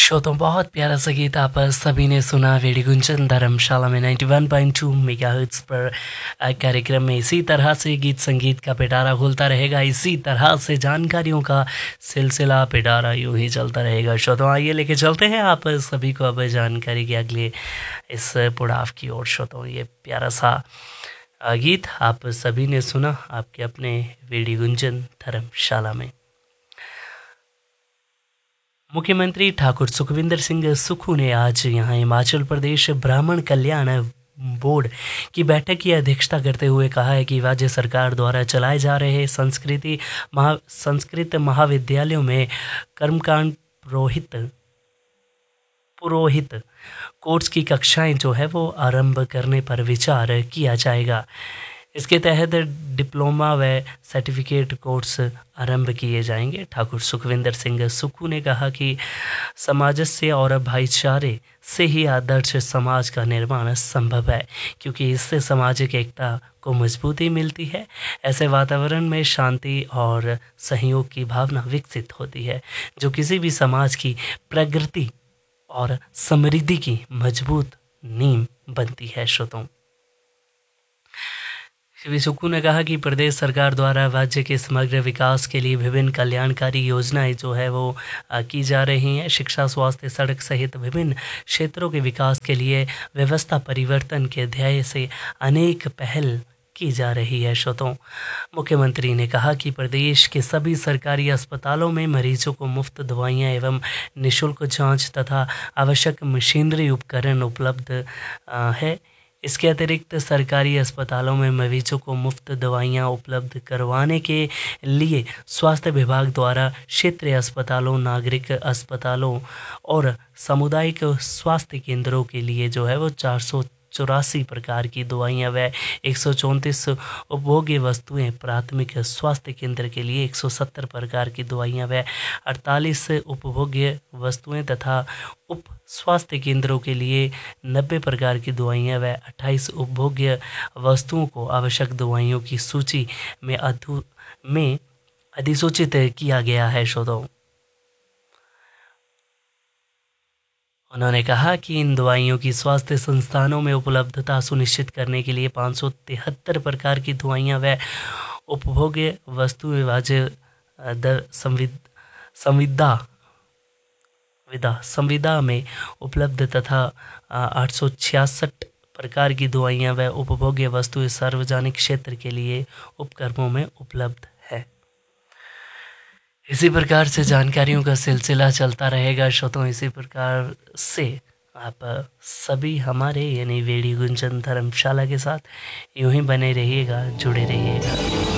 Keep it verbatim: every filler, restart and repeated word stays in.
श्रोताओं, बहुत प्यारा सा गीत आप सभी ने सुना। वेडी गुंजन धर्मशाला में ninety one point two megahertz पर अ, कार्यक्रम में इसी तरह से गीत संगीत का पिटारा खुलता रहेगा, इसी तरह से जानकारियों का सिलसिला पिटारा यूं ही चलता रहेगा। श्रोताओं, आइए लेके चलते हैं आप सभी को अब जानकारी के अगले इस पड़ाव की ओर। श्रोताओं, ये प्यारा सा अ, गीत आप सभी ने सुना आपके अपने वेडी गुंजन धर्मशाला में। मुख्यमंत्री ठाकुर सुखविंदर सिंह सुक्खू ने आज यहाँ हिमाचल प्रदेश ब्राह्मण कल्याण बोर्ड की बैठक की अध्यक्षता करते हुए कहा है कि राज्य सरकार द्वारा चलाए जा रहे संस्कृति महा संस्कृत महाविद्यालयों में कर्मकांड पुरोहित पुरोहित कोर्स की कक्षाएं जो है वो आरंभ करने पर विचार किया जाएगा। इसके तहत डिप्लोमा व सर्टिफिकेट कोर्स आरंभ किए जाएंगे। ठाकुर सुखविंदर सिंह सुक्खू ने कहा कि सामंजस्य और भाईचारे से ही आदर्श समाज का निर्माण संभव है, क्योंकि इससे सामाजिक एकता को मजबूती मिलती है। ऐसे वातावरण में शांति और सहयोग की भावना विकसित होती है, जो किसी भी समाज की प्रगति और समृद्धि की मजबूत नींव बनती है। श्रोताओं, श्री सुक्खू ने कहा कि प्रदेश सरकार द्वारा राज्य के समग्र विकास के लिए विभिन्न कल्याणकारी योजनाएं जो है वो की जा रही हैं। शिक्षा, स्वास्थ्य, सड़क सहित विभिन्न क्षेत्रों के विकास के लिए व्यवस्था परिवर्तन के ध्येय से अनेक पहल की जा रही है। श्रोताओं, मुख्यमंत्री ने कहा कि प्रदेश के सभी सरकारी अस्पतालों में मरीजों को मुफ्त दवाइयां एवं निःशुल्क जांच तथा आवश्यक मशीनरी उपकरण उपलब्ध है। इसके अतिरिक्त सरकारी अस्पतालों में मरीजों को मुफ्त दवाइयां उपलब्ध करवाने के लिए स्वास्थ्य विभाग द्वारा क्षेत्रीय अस्पतालों, नागरिक अस्पतालों और सामुदायिक स्वास्थ्य केंद्रों के लिए जो है वो चार सौ चौरासी प्रकार की दवाइयाँ व एक सौ चौंतीस उपभोग्य वस्तुएं, प्राथमिक स्वास्थ्य केंद्र के लिए एक सौ सत्तर प्रकार की दवाइयाँ व अड़तालीस उपभोग्य वस्तुएं तथा उप स्वास्थ्य केंद्रों के लिए नब्बे प्रकार की दवाइयाँ व अट्ठाईस उपभोग्य वस्तुओं को आवश्यक दवाइयों की सूची में अधु में अधिसूचित किया गया है। श्रोताओं, उन्होंने कहा कि इन दवाइयों की स्वास्थ्य संस्थानों में उपलब्धता सुनिश्चित करने के लिए पाँच सौ तिहत्तर प्रकार की दवाइयाँ व उपभोग्य वस्तुएं राज्य दर संविद संविदा विदा संविदा में उपलब्ध तथा आठ सौ छियासठ प्रकार की दवाइयाँ व उपभोग्य वस्तुएं सार्वजनिक क्षेत्र के लिए उपक्रमों में उपलब्ध है। इसी प्रकार से जानकारियों का सिलसिला चलता रहेगा। श्रोताओं, इसी प्रकार से आप सभी हमारे यानी वेडी गुंजन धर्मशाला के साथ यूं ही बने रहिएगा, जुड़े रहिएगा।